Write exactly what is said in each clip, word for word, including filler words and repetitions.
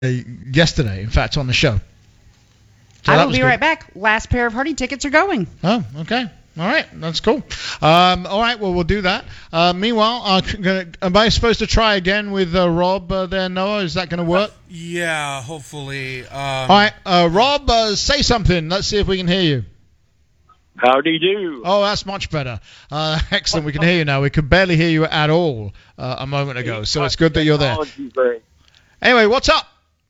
yesterday, in fact, on the show. So I will be good. Right back. Last pair of Hardy tickets are going. Oh, okay. All right. That's cool. Um, all right. Well, we'll do that. Uh, meanwhile, uh, gonna, am I supposed to try again with uh, Rob uh, there, Noah? Is that going to work? Yeah, hopefully. Um, all right. Uh, Rob, uh, say something. Let's see if we can hear you. Howdy do. Oh, that's much better. Uh, excellent. We can hear you now. We could barely hear you at all uh, a moment ago, so it's good that you're there. Great. Anyway, what's up?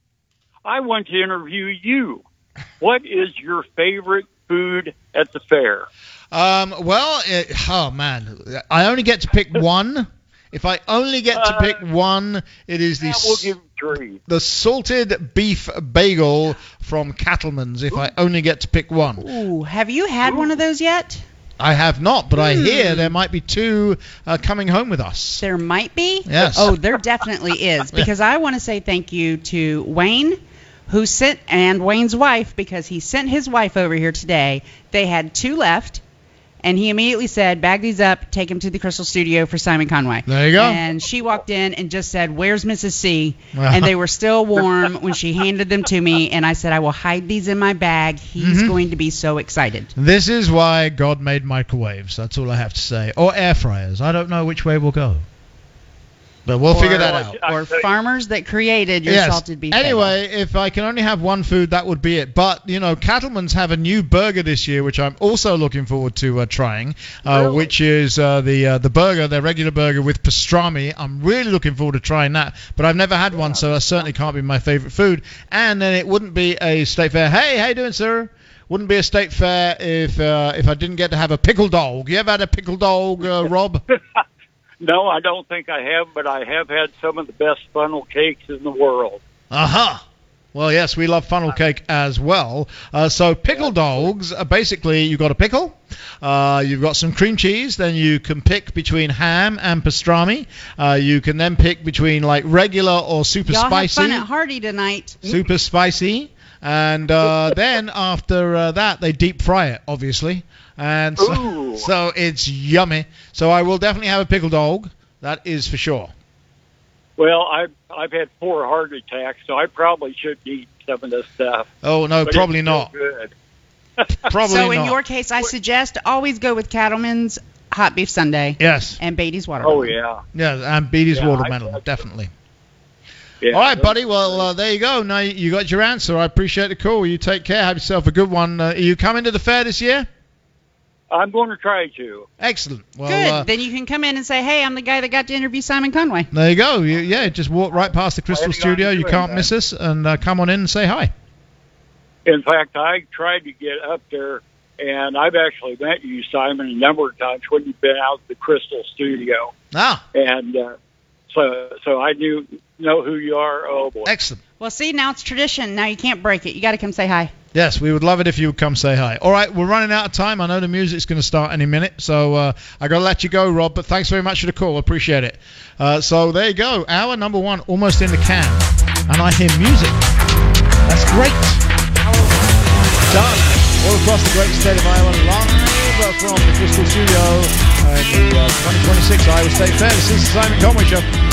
I want to interview you. What is your favorite food at the fair? Um, well, it, oh, man. I only get to pick one. If I only get to pick one, it is the, we'll give three. the salted beef bagel from Cattleman's, if Ooh. I only get to pick one. Ooh, have you had Ooh. one of those yet? I have not, but mm. I hear there might be two uh, coming home with us. There might be? Yes. Oh, there definitely is, because I want to say thank you to Wayne, who sent, and Wayne's wife, because he sent his wife over here today. They had two left. And he immediately said, bag these up, take them to the Crystal Studio for Simon Conway. There you go. And she walked in and just said, where's Missus C? And they were still warm when she handed them to me. And I said, I will hide these in my bag. He's mm-hmm. going to be so excited. This is why God made microwaves. That's all I have to say. Or air fryers. I don't know which way we'll go. But we'll or, figure that out. Or farmers that created your yes. salted beef. Anyway, bagel. if I can only have one food, that would be it. But, you know, Cattleman's have a new burger this year, which I'm also looking forward to uh, trying, uh, really? which is uh, the uh, the burger, their regular burger with pastrami. I'm really looking forward to trying that. But I've never had yeah. one, so that certainly can't be my favorite food. And then it wouldn't be a state fair. Hey, how you doing, sir? Wouldn't be a state fair if uh, if I didn't get to have a pickle dog. You ever had a pickle dog, uh, Rob? No, I don't think I have, but I have had some of the best funnel cakes in the world. Uh-huh. Well, yes, we love funnel cake as well. Uh, so pickle yeah. dogs, uh, basically you've got a pickle, uh, you've got some cream cheese, then you can pick between ham and pastrami. Uh, you can then pick between like regular or super Y'all spicy. Y'all have fun at Hardy tonight. Super spicy. And uh, then after uh, that, they deep fry it, obviously. And so, so it's yummy. So I will definitely have a pickle dog. That is for sure. Well, I've, I've had four heart attacks, so I probably should eat some of this stuff. Oh, no, but probably it's not. Good. Probably so not. in your case, I suggest always go with Cattleman's hot beef sundae. Yes. And Beatty's watermelon. Oh, yeah. Yeah, and Beatty's yeah, watermelon, definitely. Yeah, all right, buddy. Well, uh, there you go. Now you got your answer. I appreciate the call. You take care. Have yourself a good one. Uh, are you coming to the fair this year? I'm going to try to. Excellent. Well, good. Uh, then you can come in and say, hey, I'm the guy that got to interview Simon Conway. There you go. You, yeah, just walk right past the Crystal Studio. You can't miss us. And uh, come on in and say hi. In fact, I tried to get up there, and I've actually met you, Simon, a number of times when you've been out at the Crystal Studio. Ah. And uh, so so I knew know who you are. Oh, boy. Excellent. Well, see, now it's tradition. Now you can't break it. You got to come say hi. Yes, we would love it if you would come say hi. All right, we're running out of time. I know the music's going to start any minute, so uh, I got to let you go, Rob. But thanks very much for the call. Appreciate it. Uh, so there you go. Hour number one, almost in the can, and I hear music. That's great. Done. All across the great state of Iowa, live from the Crystal Studio and the uh, twenty twenty-six Iowa State Fair. This is the Simon Conway Show.